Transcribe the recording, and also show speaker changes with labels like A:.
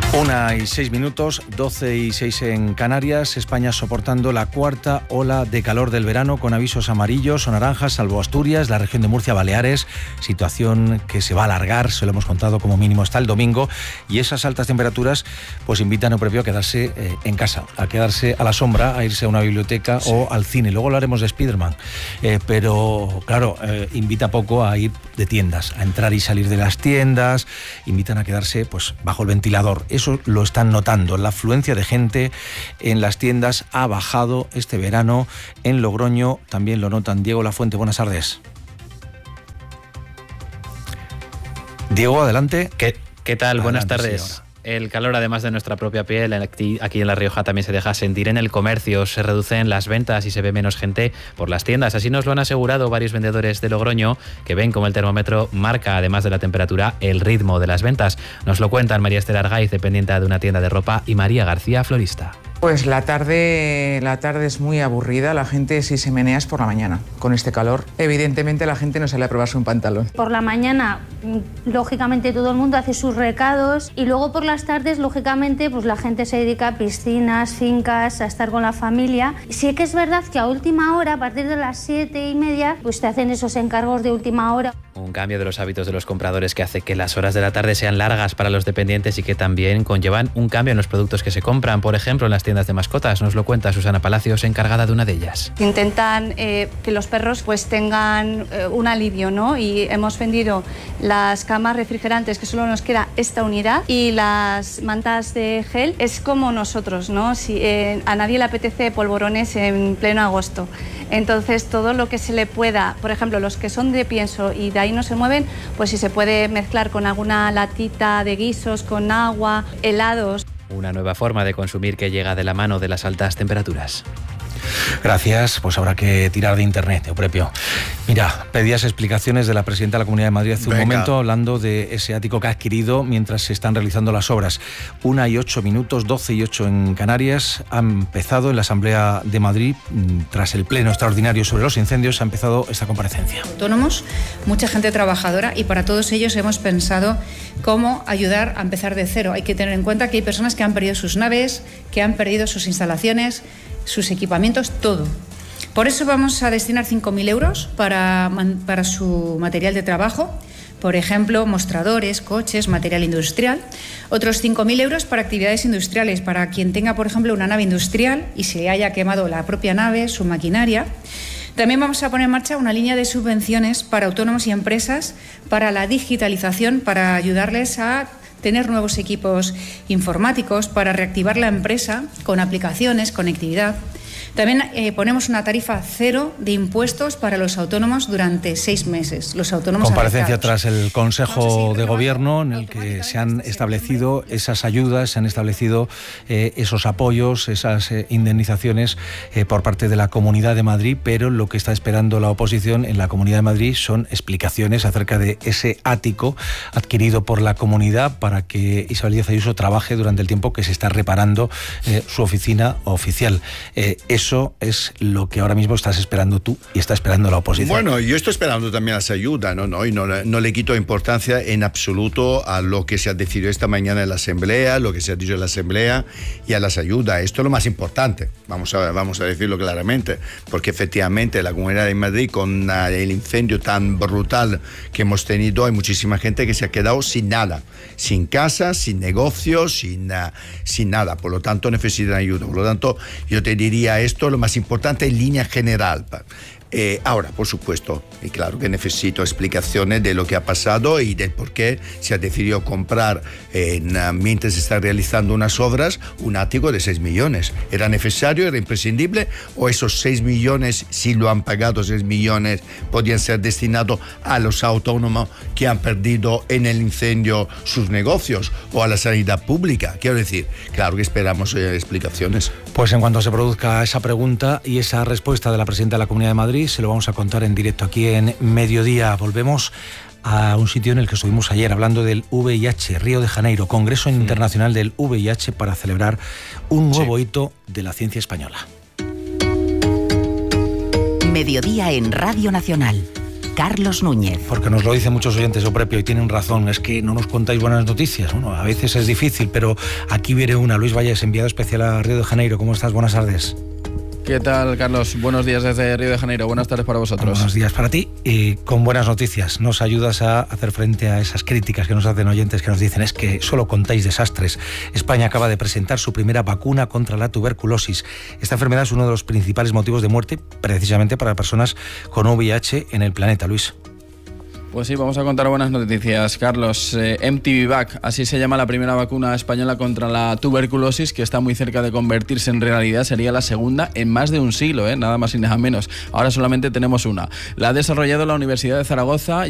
A: 1:06, 12:06 en Canarias. España soportando la cuarta ola de calor del verano con avisos amarillos o naranjas, salvo Asturias, la región de Murcia, Baleares. Situación que se va a alargar, se lo hemos contado, como mínimo hasta el domingo. Y esas altas temperaturas pues invitan a propio a quedarse en casa, a quedarse a la sombra, a irse a una biblioteca o al cine. Luego hablaremos de Spiderman. Pero claro, invita poco a ir de tiendas, a entrar y salir de las tiendas. Invitan a quedarse pues bajo el ventilador. Eso lo están notando. La afluencia de gente en las tiendas ha bajado este verano. En Logroño también lo notan. Diego Lafuente, buenas tardes. Diego, adelante.
B: ¿Qué tal?
A: Adelante,
B: buenas tardes.
A: señora.
B: El calor, además de nuestra propia piel, aquí en La Rioja también se deja sentir en el comercio. Se reducen las ventas y se ve menos gente por las tiendas. Así nos lo han asegurado varios vendedores de Logroño, que ven como el termómetro marca, además de la temperatura, el ritmo de las ventas. Nos lo cuentan María Esther Argaiz, dependiente de una tienda de ropa, y María García, florista.
C: Pues la tarde es muy aburrida, la gente sí se menea es por la mañana, con este calor. Evidentemente la gente no sale a probarse un pantalón.
D: Por la mañana, lógicamente todo el mundo hace sus recados y luego por las tardes, lógicamente, pues la gente se dedica a piscinas, fincas, a estar con la familia. Sí que es verdad que a última hora, a partir de las 7:30, pues te hacen esos encargos de última hora.
B: Un cambio de los hábitos de los compradores que hace que las horas de la tarde sean largas para los dependientes y que también conllevan un cambio en los productos que se compran. Por ejemplo, en las tiendas de mascotas. Nos lo cuenta Susana Palacios, encargada de una de ellas.
E: Intentan que los perros pues tengan un alivio, ¿no? Y hemos vendido las camas refrigerantes, que solo nos queda esta unidad, y las mantas de gel. Es como nosotros, ¿no? Si a nadie le apetece polvorones en pleno agosto. Entonces, todo lo que se le pueda, por ejemplo, los que son de pienso y de ahí no se mueven, pues si se puede mezclar con alguna latita de guisos, con agua, helados.
B: Una nueva forma de consumir que llega de la mano de las altas temperaturas.
A: Gracias, pues habrá que tirar de internet, Eupropio. Mira, pedías explicaciones de la presidenta de la Comunidad de Madrid hace un momento, hablando de ese ático que ha adquirido mientras se están realizando las obras. 1:08, 12:08 en Canarias. Ha empezado en la Asamblea de Madrid, tras el pleno extraordinario sobre los incendios, ha empezado esta comparecencia.
F: Autónomos, mucha gente trabajadora, y para todos ellos hemos pensado cómo ayudar a empezar de cero. Hay que tener en cuenta que hay personas que han perdido sus naves, que han perdido sus instalaciones, sus equipamientos, todo. Por eso vamos a destinar 5.000 euros para su material de trabajo, por ejemplo, mostradores, coches, material industrial. Otros 5.000 euros para actividades industriales, para quien tenga, por ejemplo, una nave industrial y se le haya quemado la propia nave, su maquinaria. También vamos a poner en marcha una línea de subvenciones para autónomos y empresas para la digitalización, para ayudarles a tener nuevos equipos informáticos, para reactivar la empresa con aplicaciones, conectividad. También ponemos una tarifa cero de impuestos para los autónomos durante 6 meses. Los autónomos
A: comparecencia
F: afectados.
A: tras el Consejo de Gobierno, en el que se han establecido esas ayudas, se han establecido esos apoyos, esas indemnizaciones por parte de la Comunidad de Madrid, pero lo que está esperando la oposición en la Comunidad de Madrid son explicaciones acerca de ese ático adquirido por la comunidad para que Isabel Díaz Ayuso trabaje durante el tiempo que se está reparando su oficina oficial. Eso es lo que ahora mismo estás esperando tú y está esperando la oposición.
G: Bueno, yo estoy esperando también esa ayuda, y no le quito importancia en absoluto a lo que se ha decidido esta mañana en la Asamblea, lo que se ha dicho en la Asamblea y a las ayudas. Esto es lo más importante, vamos a decirlo claramente, porque efectivamente la Comunidad de Madrid, con el incendio tan brutal que hemos tenido, hay muchísima gente que se ha quedado sin nada, sin casa, sin negocios, sin nada. Por lo tanto, necesitan ayuda. Por lo tanto, yo te diría esto, lo más importante en línea general. Ahora, por supuesto, y claro que necesito explicaciones de lo que ha pasado y del por qué se ha decidido comprar, mientras se están realizando unas obras, un ático de 6 millones. ¿Era necesario? ¿Era imprescindible? ¿O esos 6 millones, si lo han pagado 6 millones, podían ser destinados a los autónomos que han perdido en el incendio sus negocios o a la sanidad pública? Quiero decir, claro que esperamos explicaciones.
A: Pues en cuanto se produzca esa pregunta y esa respuesta de la presidenta de la Comunidad de Madrid, se lo vamos a contar en directo aquí en Mediodía. Volvemos a un sitio en el que estuvimos ayer hablando del VIH, Río de Janeiro, Congreso Internacional del VIH, para celebrar un nuevo hito de la ciencia española.
H: Mediodía en Radio Nacional. Carlos Núñez.
A: Porque nos lo dicen muchos oyentes de Prepio y tienen razón, es que no nos contáis buenas noticias. Bueno, a veces es difícil, pero aquí viene una. Luis Valles, enviado especial a Río de Janeiro. ¿Cómo estás? Buenas tardes.
I: ¿Qué tal, Carlos? Buenos días desde Río de Janeiro. Buenas tardes para vosotros.
A: Buenos días para ti y con buenas noticias. Nos ayudas a hacer frente a esas críticas que nos hacen oyentes que nos dicen es que solo contáis desastres. España acaba de presentar su primera vacuna contra la tuberculosis. Esta enfermedad es uno de los principales motivos de muerte precisamente para personas con VIH en el planeta, Luis.
I: Pues sí, vamos a contar buenas noticias, Carlos. mTBVac, así se llama la primera vacuna española contra la tuberculosis, que está muy cerca de convertirse en realidad. Sería la segunda en más de un siglo, nada más y nada menos. Ahora solamente tenemos una. La ha desarrollado la Universidad de Zaragoza